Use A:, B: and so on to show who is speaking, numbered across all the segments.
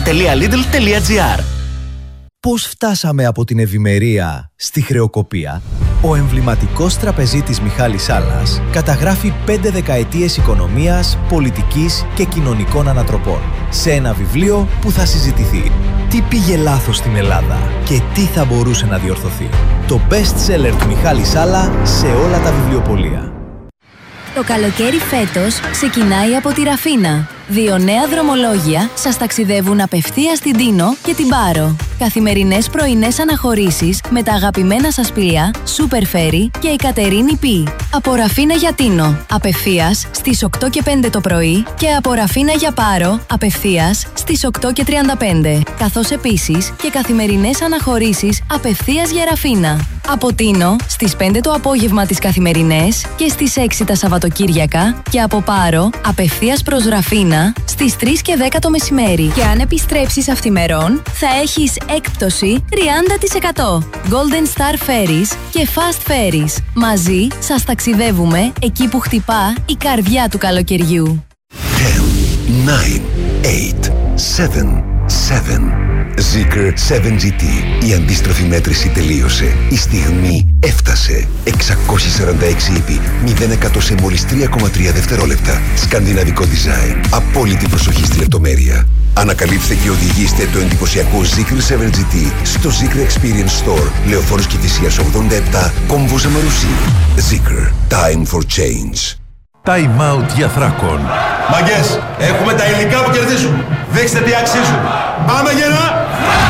A: www.lidl.gr.
B: Πώς φτάσαμε από την ευημερία στη χρεοκοπία? Ο εμβληματικός τραπεζίτης Μιχάλης Σάλλας καταγράφει 5 δεκαετίες οικονομίας, πολιτικής και κοινωνικών ανατροπών σε ένα βιβλίο που θα συζητηθεί. Τι πήγε λάθος στην Ελλάδα και τι θα μπορούσε να διορθωθεί? Το best seller του Μιχάλη Σάλλα σε όλα τα βιβλιοπωλεία.
C: Το καλοκαίρι φέτος ξεκινάει από τη Ραφίνα. 2 νέα δρομολόγια σας ταξιδεύουν απευθείας στην Τίνο και την Πάρο. Καθημερινές πρωινές αναχωρήσεις με τα αγαπημένα σας πλοία Super Ferry και η Κατερίνη Πι. Από Ραφίνα για Τίνο, απευθείας στις 8 και 5 το πρωί και από Ραφίνα για Πάρο, απευθείας στις 8 και 35. Καθώς επίσης και καθημερινές αναχωρήσεις απευθείας για Ραφίνα. Από Τίνο στις 5 το απόγευμα τις καθημερινές και στις 6 τα Σαββατοκύριακα και από Πάρο απευθείας προς Ραφίνα στις 3 και 10 το μεσημέρι. Και αν επιστρέψεις αυθημερών θα έχεις έκπτωση 30%. Golden Star Ferries και Fast Ferries. Μαζί σας ταξιδεύουμε εκεί που χτυπά η καρδιά του καλοκαιριού.
D: 10, 9, 8, 7, 7. Zeekr 7GT. Η αντίστροφη μέτρηση τελείωσε. Η στιγμή έφτασε. 646 ύπη. 0% σε μόλις 3,3 δευτερόλεπτα. Σκανδιναβικό design. Απόλυτη προσοχή στη λεπτομέρεια. Ανακαλύψτε και οδηγήστε το εντυπωσιακό Zeekr 7GT στο Zeekr Experience Store. Λεωφόρος Κηφισίας 87, Κόμβος Αμαρουσί. Zeekr. Time for change.
E: Time out για Θράκον.
F: Μαγκές, έχουμε τα υλικά που κερδίζουν. Δείξτε τι αξίζουν. Πάμε γερά!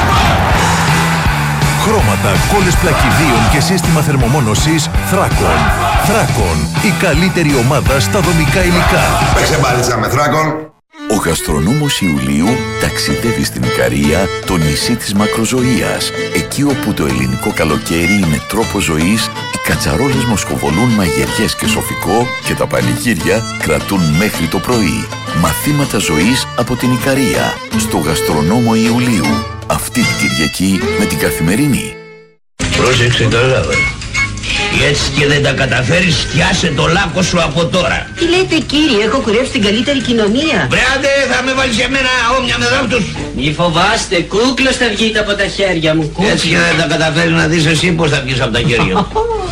E: Χρώματα, κόλλες πλακιδίων και σύστημα θερμομόνωσης Θράκον. Θράκον, η καλύτερη ομάδα στα δομικά υλικά.
F: Παίξε μπάλιτσα με Θράκον.
G: Ο γαστρονόμος Ιουλίου ταξιδεύει στην Ικαρία, το νησί της μακροζωίας. Εκεί όπου το ελληνικό καλοκαίρι είναι τρόπος ζωής, οι κατσαρόλες μοσκοβολούν μαγειριές και σοφικό και τα πανηγύρια κρατούν μέχρι το πρωί. Μαθήματα ζωής από την Ικαρία, στο γαστρονόμο Ιουλίου. Αυτή την Κυριακή με την Καθημερινή.
H: Πρόσεξε καλά, έτσι και δεν τα καταφέρεις, πιάσε το λάκκο σου από τώρα.
I: Τι λέτε κύριε, έχω κουρεύσει την καλύτερη κοινωνία.
H: Μπρέαντε, θα με βάλεις για μένα όμοια με δάκτους.
I: Μη φοβάστε, κούκλος θα βγείτε από τα χέρια μου. Κούκλος.
H: Έτσι και δεν τα καταφέρεις να δεις εσύ πως θα βγεις από τα χέρια μου.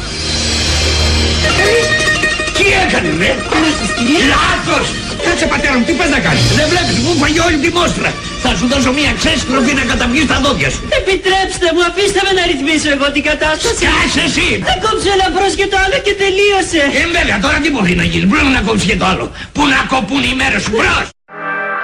H: Τι έκανες ρε? Λάθος!
F: Κάτσε πατέρα μου, τι πες να κάνεις?
H: Δεν βλέπεις, μου φαγε όλη τη μόστρα. Θα σου δώσω μια ξέστροφη να καταβγείς τα δόντια σου.
I: Επιτρέψτε μου, αφήστε με να ρυθμίσω εγώ την κατάσταση.
H: Σκάσε εσύ!
I: Θα κόψω ένα μπρος και το άλλο και τελείωσε.
H: Βέβαια, τώρα τι μπορεί να γίνει? Πρέπει να κόψει και το άλλο. Πού να κοπούν οι μέρες σου, μπρος!